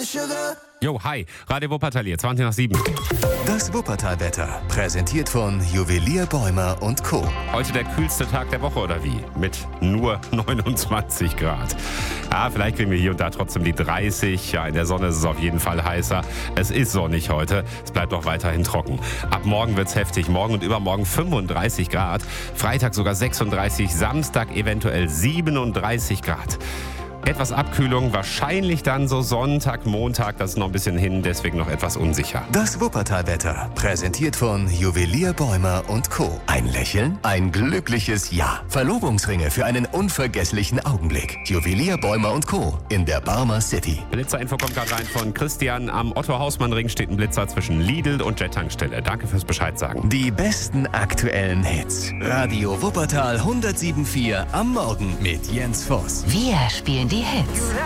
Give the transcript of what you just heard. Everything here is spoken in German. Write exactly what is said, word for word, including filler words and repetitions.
Jo, hi, Radio Wuppertal hier, zwanzig nach sieben. Das Wuppertal-Wetter, präsentiert von Juwelier Bäumer und Co. Heute der kühlste Tag der Woche, oder wie? Mit nur neunundzwanzig Grad. Ja, vielleicht kriegen wir hier und da trotzdem die dreißig. Ja, in der Sonne ist es auf jeden Fall heißer. Es ist sonnig heute. Es bleibt auch weiterhin trocken. Ab morgen wird's heftig. Morgen und übermorgen fünfunddreißig Grad. Freitag sogar sechsunddreißig. Samstag eventuell siebenunddreißig Grad. Etwas Abkühlung, wahrscheinlich dann so Sonntag, Montag, das ist noch ein bisschen hin, deswegen noch etwas unsicher. Das Wuppertal-Wetter, präsentiert von Juwelier Bäumer und Co. Ein Lächeln, ein glückliches Ja. Verlobungsringe für einen unvergesslichen Augenblick. Juwelier Bäumer und Co. in der Barmer City. Blitzerinfo kommt gerade rein von Christian. Am Otto-Hausmann-Ring steht ein Blitzer zwischen Lidl und Jet-Tankstelle. Danke fürs Bescheid sagen. Die besten aktuellen Hits. Radio Wuppertal hundertsieben Komma vier am Morgen mit Jens Voss. Wir spielen die Hits.